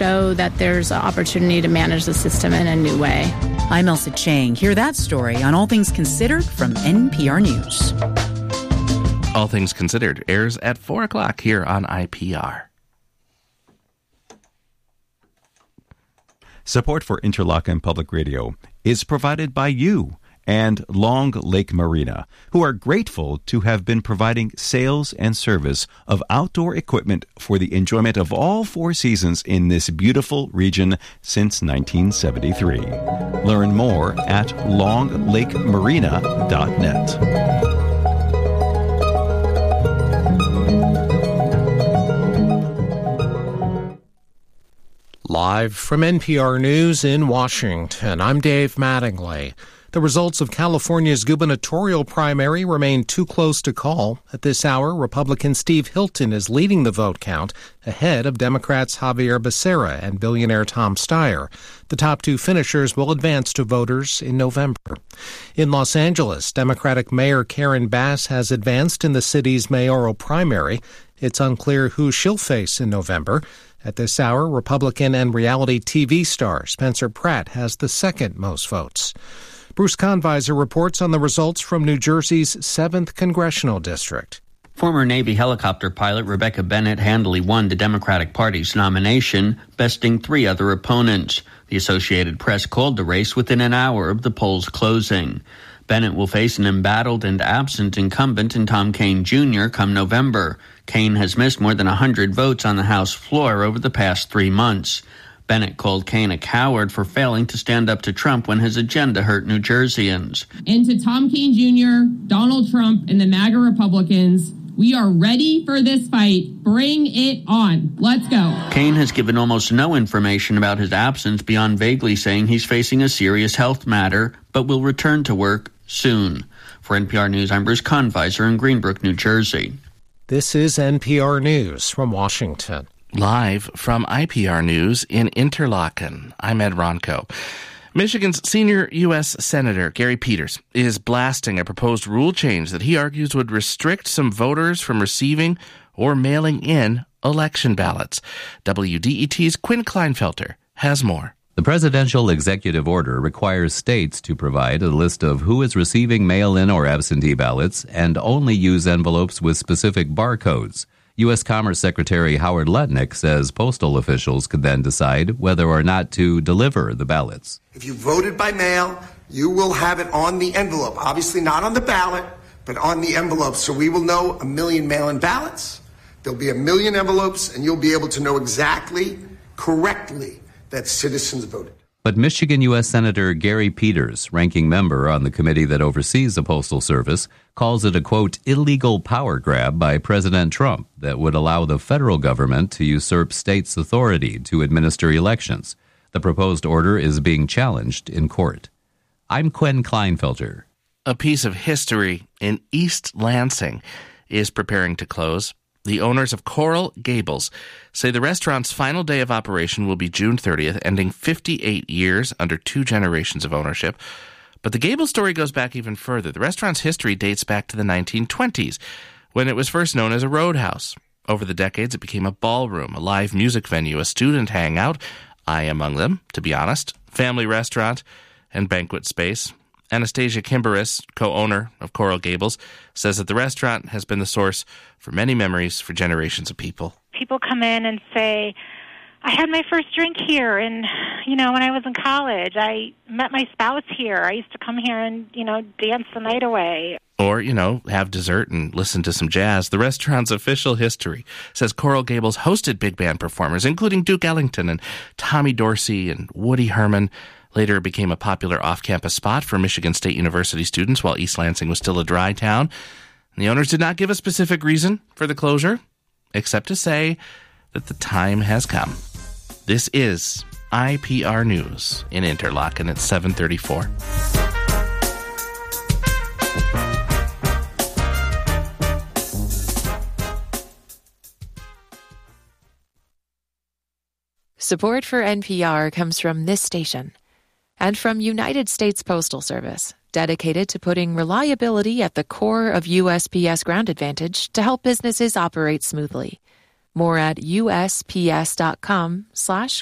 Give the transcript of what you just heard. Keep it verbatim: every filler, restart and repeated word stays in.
show that there's an opportunity to manage the system in a new way. I'm Elsa Chang. Hear that story on All Things Considered from N P R News. All Things Considered airs at four o'clock here on I P R. Support for Interlochen Public Radio is provided by you and Long Lake Marina, who are grateful to have been providing sales and service of outdoor equipment for the enjoyment of all four seasons in this beautiful region since nineteen seventy-three. Learn more at long lake marina dot net. Live from N P R News in Washington, I'm Dave Mattingly. The results of California's gubernatorial primary remain too close to call. At this hour, Republican Steve Hilton is leading the vote count, ahead of Democrats Javier Becerra and billionaire Tom Steyer. The top two finishers will advance to voters in November. In Los Angeles, Democratic Mayor Karen Bass has advanced in the city's mayoral primary. It's unclear who she'll face in November. At this hour, Republican and reality T V star Spencer Pratt has the second most votes. Bruce Conviser reports on the results from New Jersey's seventh Congressional District. Former Navy helicopter pilot Rebecca Bennett handily won the Democratic Party's nomination, besting three other opponents. The Associated Press called the race within an hour of the polls closing. Bennett will face an embattled and absent incumbent in Tom Kean Junior come November. Kean has missed more than one hundred votes on the House floor over the past three months. Bennett called Kean a coward for failing to stand up to Trump when his agenda hurt New Jerseyans. And to Tom Kean Junior, Donald Trump, and the MAGA Republicans, we are ready for this fight. Bring it on. Let's go. Kean has given almost no information about his absence beyond vaguely saying he's facing a serious health matter, but will return to work soon. For N P R News, I'm Bruce Conviser in Greenbrook, New Jersey. This is N P R News from Washington. Live from I P R News in Interlochen, I'm Ed Ronco. Michigan's senior U S Senator Gary Peters is blasting a proposed rule change that he argues would restrict some voters from receiving or mailing in election ballots. W D E T's Quinn Kleinfelter has more. The presidential executive order requires states to provide a list of who is receiving mail-in or absentee ballots and only use envelopes with specific barcodes. U S Commerce Secretary Howard Lutnick says postal officials could then decide whether or not to deliver the ballots. If you voted by mail, you will have it on the envelope. Obviously not on the ballot, but on the envelope. So we will know a million mail-in ballots. There'll be a million envelopes, and you'll be able to know exactly, correctly, that citizens voted. But Michigan U S Senator Gary Peters, ranking member on the committee that oversees the Postal Service, calls it a, quote, illegal power grab by President Trump that would allow the federal government to usurp states' authority to administer elections. The proposed order is being challenged in court. I'm Quinn Kleinfelter. A piece of history in East Lansing is preparing to close. The owners of Coral Gables say the restaurant's final day of operation will be June thirtieth, ending fifty-eight years under two generations of ownership. But the Gables story goes back even further. The restaurant's history dates back to the nineteen twenties, when it was first known as a roadhouse. Over the decades, it became a ballroom, a live music venue, a student hangout, I among them, to be honest, family restaurant, and banquet space. Anastasia Kimberis, co-owner of Coral Gables, says that the restaurant has been the source for many memories for generations of people. People come in and say, I had my first drink here, and, you know, when I was in college, I met my spouse here. I used to come here and, you know, dance the night away. Or, you know, have dessert and listen to some jazz. The restaurant's official history says Coral Gables hosted big band performers, including Duke Ellington and Tommy Dorsey and Woody Herman. Later, it became a popular off-campus spot for Michigan State University students while East Lansing was still a dry town. And the owners did not give a specific reason for the closure, except to say that the time has come. This is I P R News in Interlochen at seven thirty-four. Support for N P R comes from this station and from United States Postal Service, dedicated to putting reliability at the core of U S P S Ground Advantage to help businesses operate smoothly. More at U S P S dot com slash